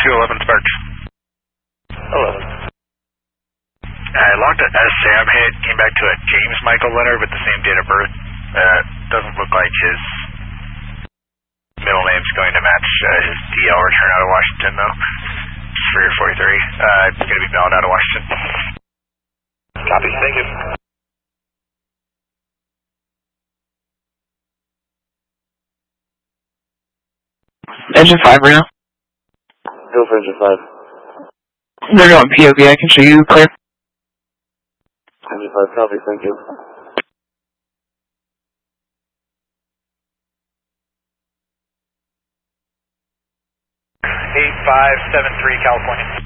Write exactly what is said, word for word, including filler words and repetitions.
two eleven Sparks. eleven. I logged a S Sam hit, came back to a James Michael Leonard with the same date of birth. Uh, doesn't look like his middle name's going to match uh, his D L return out of Washington, though. three forty-three. Uh, it's going to be mailed out of Washington. Copy, thank you. Engine five right now. Go for engine five. We're going P O V, I can show you clear. Engine five, copy, thank you. eight five seven three California.